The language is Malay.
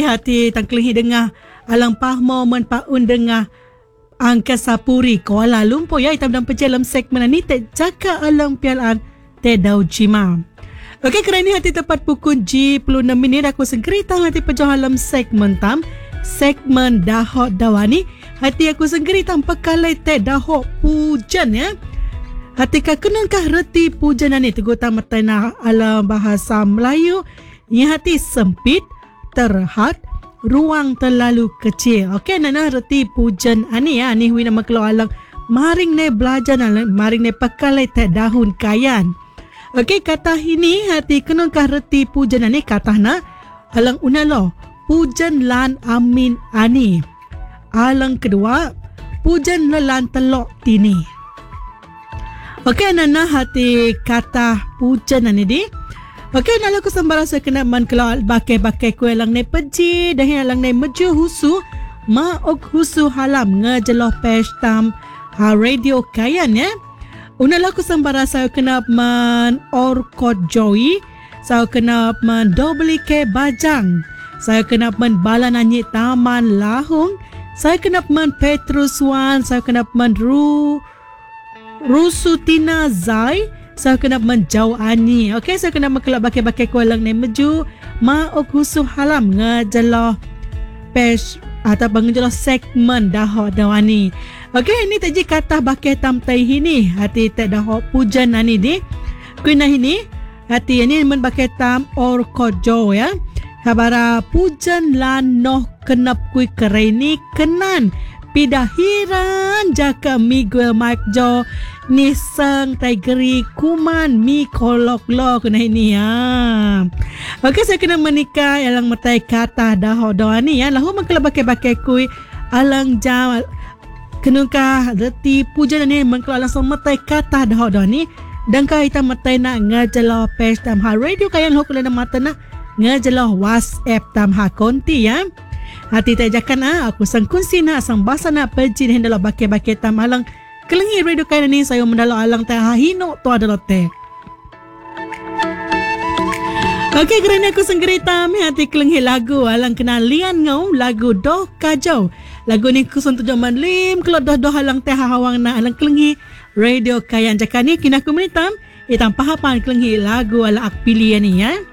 hati tangkelihi dengar alang pahmo men paun dengar Angkasa Puri Kuala Lumpur ya hitam dan pecah dalam segmen ni te jaka alang pialaan te dau jima. Okey, kerana ni hati tepat pukul G10 minit aku senggerita hati pejuang dalam segmen dahok dawani. Hati aku senggerita pekalai te dahok pujan ya. Hati kenangkah reti pujan ni teguh tamatana alam bahasa Melayu. Ia hati sempit, terhad, ruang terlalu kecil. Okey, nana reti pujan ani ya. Ni hui nama keluar alang maring ne belajar maring ne pekalai te dahun kayan. Okey, kata ini hati kenangkah reti pujan ani kata na alang unalo pujan lan amin ani. Alang kedua pujan lelan telok tini. Okey, nana hati kata pujan ani di. Okey, nala ku sembara saya kena man kalau bakai-bakai ku alang ne peji dah alang ne meju husu ma ok husu halam ngejeloh pestam radio kayan ya. Unala ku sembara saya kena man orkot joy, saya kena man dobli ke bajang, saya kena man balananyi taman lahung, saya kena man Petruswan, saya kena man Rusutina Zai, saya kena man Jau Ani. Okey, saya kena makelak bakai-bakai kualang ni meju ma ok husu halam ngejeloh pes atau pengejeloh segmen dahok dawani. Okey, ini taji kata bakai tamtai ini hati tak dahok pujan ani di. Kuina ini hati ini men bakai tam or kojo ya. Habara pujan lan noh kenap kui kereni kenan pidahiran jaka Miguel Mike Jo nisang taigeri kuman mi kolok lo kena ini ya. Okey, saya kena menikah alang metai kata dahok dawani ya. Lahu mengkala bakai-bakai kui alang jam kenukah reti pujan ni mengkala langsung metai kata dahok dawani dan kah kita metai nak ngajelah pes tam ha radio kayan hok lena mata nak ngajelah WhatsApp tam ha konti ya. Hati tajakan aku sang kunsi nak sang bahasa nak pergi hendak bakai-bakai tam alang kelengi radio kayan ni saya mendalau alang teh ha hino tu adalah teh. Okey, kerana aku senggerita mi hati kelengi lagu alang kenal lian ngau lagu doh kajau. Lagu ni kusun tujuh manlim kalau doh halang teh hawang na alang kelengi radio kayan jakani kina aku menitam itam pahapan kelengi lagu ala ak pilihan ni ya.